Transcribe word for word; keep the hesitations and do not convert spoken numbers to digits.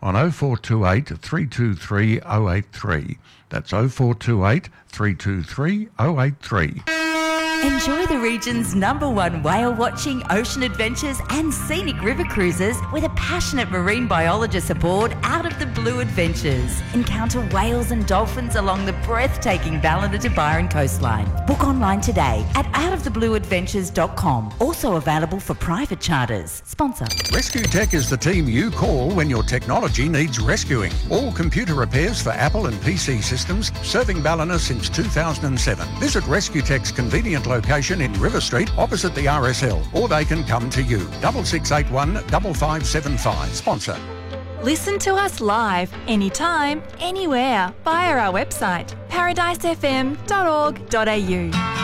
on oh four two eight, three two three, oh eight three. That's oh four two eight, three two three, oh eight three. Enjoy the region's number one whale watching, ocean adventures and scenic river cruises with a passionate marine biologist aboard Out of the Blue Adventures. Encounter whales and dolphins along the breathtaking Ballina to Byron coastline. Book online today at out of the blue adventures dot com. Also available for private charters. Sponsor. Rescue Tech is the team you call when your technology needs rescuing. All computer repairs for Apple and P C systems, serving Ballina since two thousand seven. Visit Rescue Tech's convenient location in River Street opposite the R S L, or they can come to you. Double six eight one five five seven five. Sponsor. Listen to us live anytime, anywhere via our website paradise f m dot org dot a u.